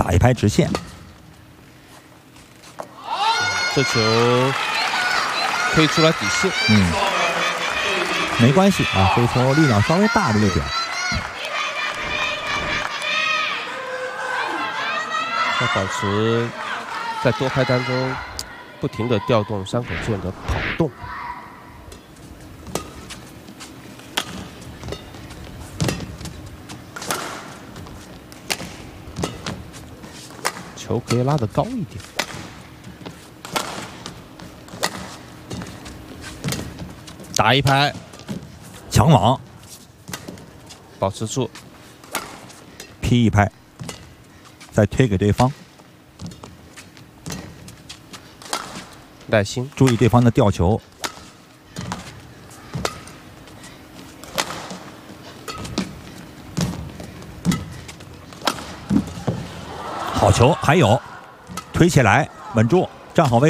打一拍直线。 这球推出了底线。 没关系啊，这球力量稍微大了一点。 要保持在多拍当中不停的调动伤口线的跑动。球可以拉得高一点。打一拍， 抢网， 保持住， 劈一拍，再推给对方。 耐心， 注意对方的吊球。好球，还有推起来，稳住，站好位置。